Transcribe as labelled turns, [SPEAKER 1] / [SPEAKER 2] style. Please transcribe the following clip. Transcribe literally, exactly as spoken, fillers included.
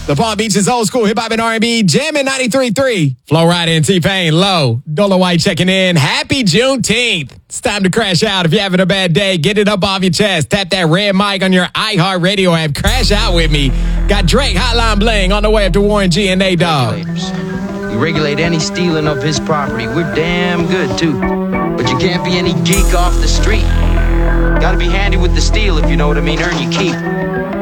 [SPEAKER 1] The Palm Beach's old school hip hop and R and B, jamming ninety-three point three. Flo Rida and T-Pain, low. Dolo White checking in. Happy Juneteenth. It's time to crash out. If you're having a bad day, get it up off your chest. Tap that red mic on your iHeartRadio app. Crash out with me. Got Drake, Hotline Bling on the way up to Warren G and A-Dog.
[SPEAKER 2] We regulate any stealing of his property. We're damn good, too. But you can't be any geek off the street. Gotta be handy with the steel, if you know what I mean. Earn your keep.